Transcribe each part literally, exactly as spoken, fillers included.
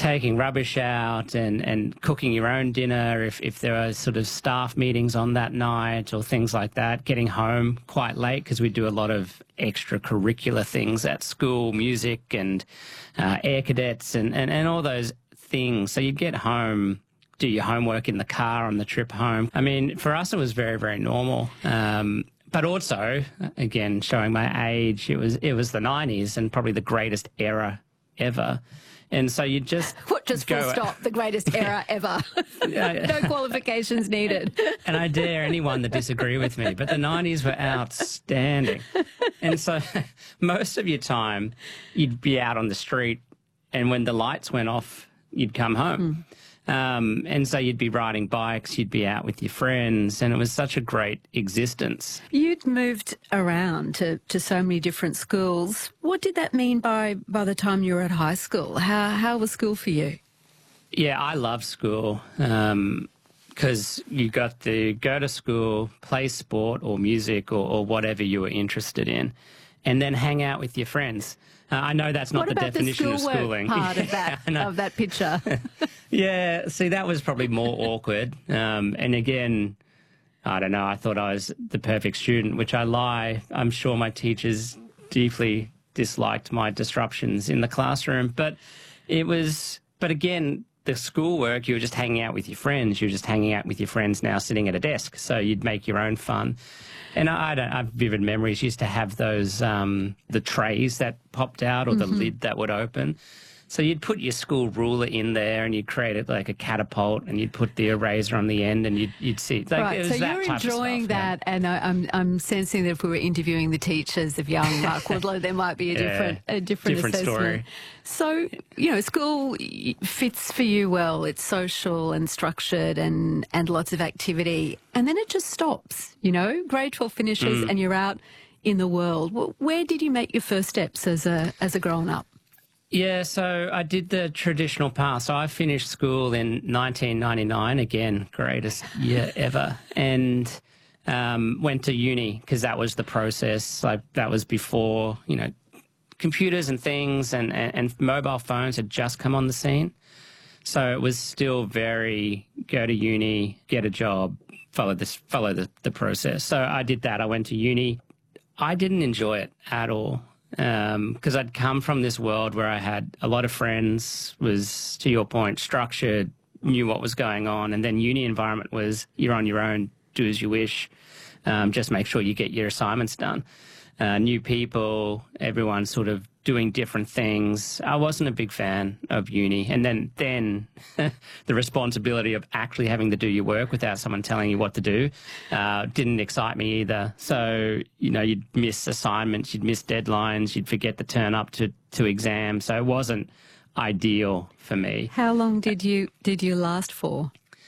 taking rubbish out and, and cooking your own dinner if, if there are sort of staff meetings on that night or things like that, getting home quite late because we do a lot of extracurricular things at school, music and uh, air cadets and, and, and all those things. So you'd get home, do your homework in the car on the trip home. I mean, for us, it was very, very normal. Um, but also, again, showing my age, it was it was the nineties and probably the greatest era ever. And so you just what just full stop the greatest era ever. No qualifications needed. And I dare anyone to disagree with me, but the nineties were outstanding. And so most of your time you'd be out on the street, and when the lights went off, you'd come home. Mm. Um, and so you'd be riding bikes, you'd be out with your friends, and it was such a great existence. You'd moved around to, to so many different schools. What did that mean by, by the time you were at high school? How, how was school for you? Yeah, I loved school um, because you got to go to school, play sport or music or, or whatever you were interested in, and then hang out with your friends. Uh, I know that's not what the about definition the of schooling. Part of that of that picture. Yeah, see, that was probably more awkward. Um, and again, I don't know. I thought I was the perfect student, which I lie. I'm sure my teachers deeply disliked my disruptions in the classroom, but it was. But again, the schoolwork, you were just hanging out with your friends. You were just hanging out with your friends now, sitting at a desk. So you'd make your own fun. And I, I don't I have vivid memories. Used to have those, um, the trays that popped out or mm-hmm. the lid that would open. So you'd put your school ruler in there and you'd create it like a catapult and you'd put the eraser on the end and you'd, you'd see. Like, right, it was so that you're type enjoying of stuff, that, yeah. and I, I'm I'm sensing that if we were interviewing the teachers of young Mark Woodlow, there might be a different yeah, a different, different assessment. story. So, you know, school fits for you well. It's social and structured and, and lots of activity. And then it just stops, you know, grade twelve finishes mm. and you're out in the world. Where did you make your first steps as a as a grown-up? Yeah, so I did the traditional path. So I finished school in nineteen ninety-nine, again, greatest year ever, and um, went to uni because that was the process. Like, that was before, you know, computers and things and, and, and mobile phones had just come on the scene. So it was still very go to uni, get a job, follow this, follow the, the process. So I did that. I went to uni. I didn't enjoy it at all. Because um, I'd come from this world where I had a lot of friends, was, to your point, structured, knew what was going on, and then uni environment was you're on your own, do as you wish, um, just make sure you get your assignments done. Uh, new people, everyone sort of doing different things. I wasn't a big fan of uni. And then, then the responsibility of actually having to do your work without someone telling you what to do uh, didn't excite me either. So, you know, you'd miss assignments, you'd miss deadlines, you'd forget to turn up to, to exams. So it wasn't ideal for me. How long did you, did you last for?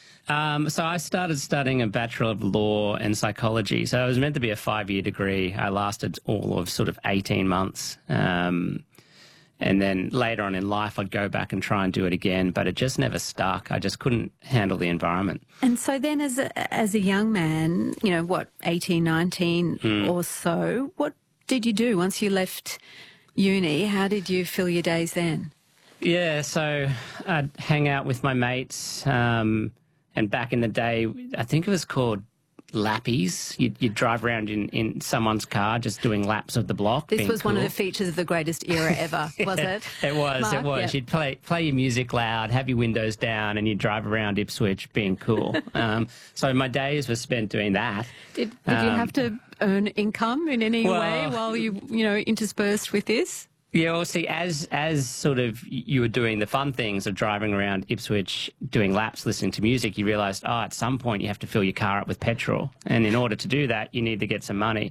Um, so I started studying a Bachelor of Law and Psychology. So it was meant to be a five-year degree. I lasted all of sort of eighteen months. Um, and then later on in life, I'd go back and try and do it again, but it just never stuck. I just couldn't handle the environment. And so then as a, as a young man, you know, what, eighteen, nineteen mm. or so, what did you do once you left uni? How did you fill your days then? Yeah, so I'd hang out with my mates, um, and back in the day, I think it was called lappies. You'd, you'd drive around in, in someone's car just doing laps of the block. This was cool. one of the features of the greatest era ever, was yeah, it? It was, Mark? it was. Yeah. You'd play play your music loud, have your windows down, and you'd drive around Ipswich being cool. um, so my days were spent doing that. Did, did um, you have to earn income in any well, way while you, you know, interspersed with this? Yeah, well, see, as as sort of you were doing the fun things of driving around Ipswich, doing laps, listening to music, you realised, oh, at some point you have to fill your car up with petrol. And in order to do that, you need to get some money.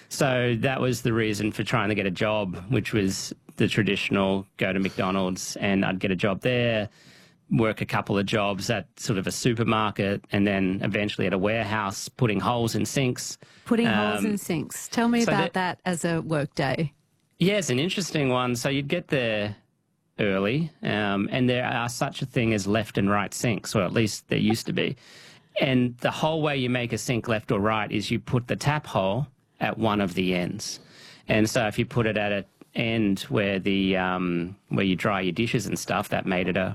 So that was the reason for trying to get a job, which was the traditional go to McDonald's, and I'd get a job there, work a couple of jobs at sort of a supermarket, and then eventually at a warehouse putting holes in sinks. Putting um, holes in sinks. Tell me so about that, that as a work day. Yeah, it's an interesting one. So you'd get there early, um, and there are such a thing as left and right sinks, or at least there used to be. And the whole way you make a sink left or right is you put the tap hole at one of the ends. And so if you put it at an end where the um, where you dry your dishes and stuff, that made it a